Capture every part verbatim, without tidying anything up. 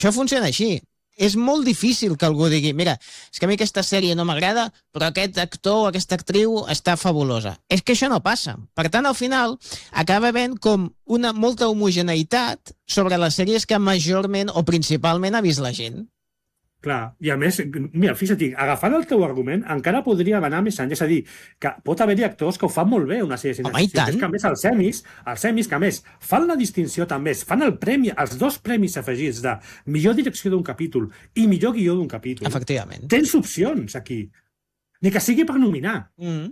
Això funciona així. És molt difícil que algú digui, mira, és que a mi aquesta sèrie no m'agrada, però aquest actor o aquesta actriu està fabulosa. És que això no passa. Per tant, al final, acaba havent com una molta homogeneïtat sobre les sèries que majorment o principalment ha vist la gent. Clar, i a més, mira, fixa't, agafant el teu argument, encara podríem anar més enllà, és a dir, que pot haver-hi actors que ho fan molt bé, una sèrie de ciència-ficció. És que a més els semis, els semis que a més fan la distinció també, fan el premi, els dos premis afegits de millor direcció d'un capítol i millor guió d'un capítol. Efectivament. Tens opcions aquí. Ni que sigui per nominar. Mm.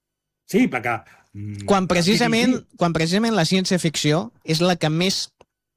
Sí, perquè... Quan precisament, quan precisament la ciència-ficció és la que més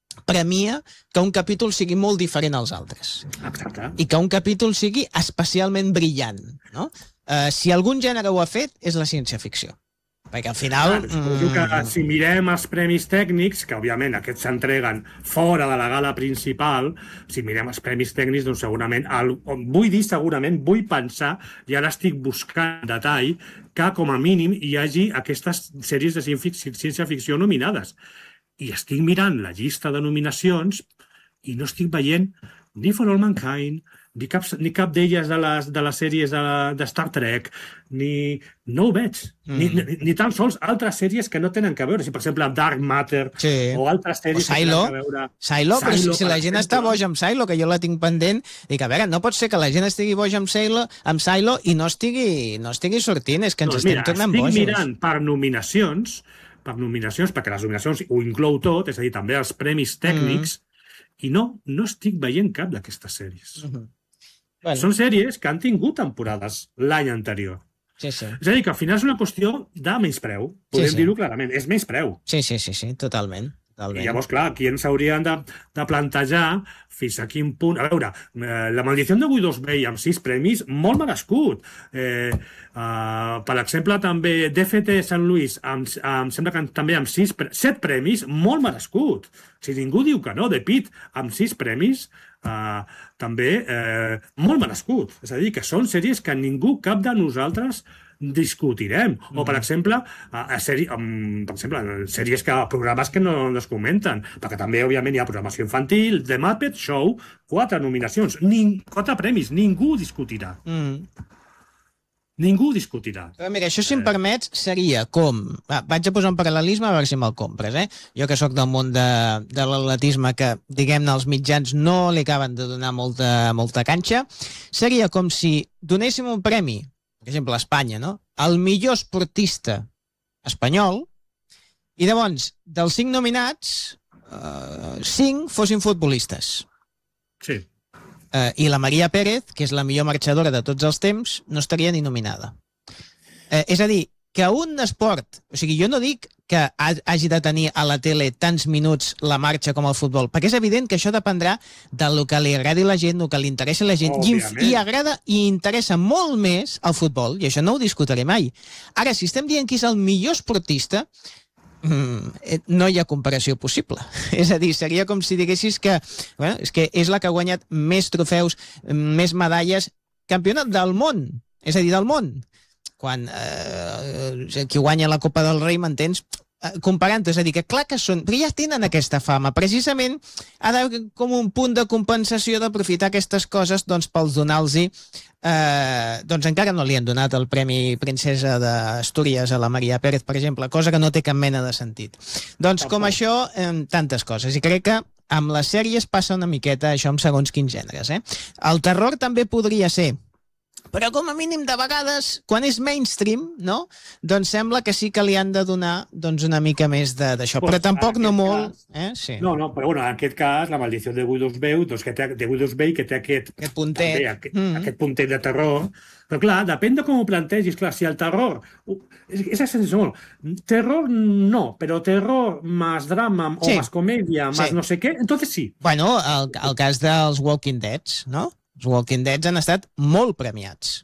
premia que un capítol sigui molt diferent als altres. Exacte. I que un capítol sigui especialment brillant, no? Uh, si algun gènere ho ha fet, és la ciència-ficció. Perquè al final... Clar, diu que si mirem els premis tècnics, que òbviament aquests s'entreguen fora de la gala principal, si mirem els premis tècnics, doncs segurament, el, vull dir segurament, vull pensar, i ara estic buscant detall, que com a mínim hi hagi aquestes sèries de ciència-ficció nominades. I estic mirant la llista de nominacions i no estic veient ni For All Mankind, ni cap, ni cap d'elles de les, de les sèries de, de Star Trek, ni... no ho veig. Mm. Ni, ni, ni tan sols altres sèries que no tenen que veure. Si, per exemple, Dark Matter, sí. o altres sèries o Silo, que tenen que veure... Silo, però si, si la gent està boja amb Silo, que jo la tinc pendent, dic, a veure, no pot ser que la gent estigui boja amb Silo, amb Silo i no estigui, no estigui sortint, és que ens no, estem mira, tornant bojos. Estic mirant per nominacions, per nominacions, perquè les nominacions ho inclou tot, és a dir, també els premis tècnics, mm. i no, no estic veient cap d'aquestes sèries. Mm-hmm. Bueno. Són sèries que han tingut temporades l'any anterior. Sí, sí. És a dir, que al final és una qüestió de menyspreu. Podem sí, sí. dir-ho clarament, és menyspreu. Sí, sí, sí, sí, totalment. Totalment. I llavors, clar, aquí ens haurien de, de plantejar fins a quin punt... A veure, eh, La maldició de Widows Bay amb sis premis, molt merescut. Eh, eh, per exemple, també D F T Sant Louis, amb, amb, sembla que també amb sis, set premis, molt merescut. Si ningú diu que no, The Pitt amb sis premis, eh, també eh, molt merescut. És a dir, que són sèries que ningú, cap de nosaltres, discutirem. O, per exemple, a, a sèrie, um, per exemple, sèries que, programes que no, no es comenten, perquè també, òbviament, hi ha programació infantil, The Muppet Show, quatre nominacions, ning, quatre premis, ningú discutirà. Mm. Ningú discutirà. Però mira, això, si em permets, seria com... Va, vaig a posar un paral·lelisme a veure si me'l compres, eh? Jo que sóc del món de, de l'atletisme, que, diguem-ne, els mitjans no li acaben de donar molta, molta canxa, seria com si donéssim un premi, per exemple, a Espanya, no? El millor esportista espanyol, i llavors, dels cinc nominats, eh, cinc fossin futbolistes. Sí. Eh, I la Maria Pérez, que és la millor marxadora de tots els temps, no estaria ni nominada. Eh, és a dir, que un esport, o sigui, jo no dic que hagi de tenir a la tele tants minuts la marxa com el futbol, perquè és evident que això dependrà del que li agradi a la gent, el que li interessa a la gent, i, i agrada i interessa molt més el futbol, i això no ho discutiré mai. Ara, si estem dient que és el millor esportista, no hi ha comparació possible. És a dir, seria com si diguessis que, bueno, és que és la que ha guanyat més trofeus, més medalles, campionat del món, és a dir, del món. Quan eh, qui guanya la Copa del Rei, m'entens? Comparant-ho, és a dir, que clar que són, però ja tenen aquesta fama, precisament ha d'haver com un punt de compensació d'aprofitar aquestes coses, doncs, pels donar-los eh, doncs encara no li han donat el Premi Princesa d'Astúries a la Maria Pérez, per exemple, cosa que no té cap mena de sentit. Doncs com això, eh, tantes coses, i crec que amb les sèries passa una miqueta això amb segons quins gèneres, eh? El terror també podria ser, però com a mínim de vegades, quan és mainstream, no? Doncs sembla que sí que li han de donar doncs, una mica més d'això, però tampoc no molt. Cas, eh? sí. No, no, però bueno, en aquest cas, la maldició de Widows Bay, doncs, que té, de Widows Bay, que té aquest, aquest puntet, també, aquest, mm. aquest puntet de terror. Però clar, depèn de com ho plantegis. Clar, si el terror... És, és essència molt. Terror no, però terror més drama o sí. més comèdia, més sí. no sé què, entonces sí. Bueno, el, el cas dels Walking Deads, no? Els Walking Deads han estat molt premiats.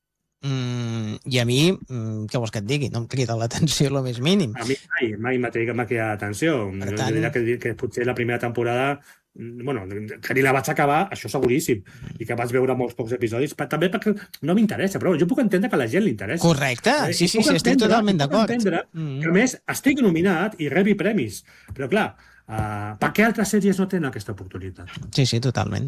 Mm, I a mi, mm, què vols que et digui? No em crida l'atenció el més mínim. A mi mai, mai m'ha cridat l'atenció. Jo tant... diria que, que potser la primera temporada, bueno, que ni la vaig acabar, això seguríssim, i que vaig veure molts pocs episodis, també perquè no m'interessa, però jo puc entendre que a la gent li interessa. Correcte, sí, sí, sí, estic totalment d'acord. Puc entendre mm. que, a més, estic nominat i rebi premis, però clar, uh, per què altres sèries no tenen aquesta oportunitat? Sí, sí, totalment.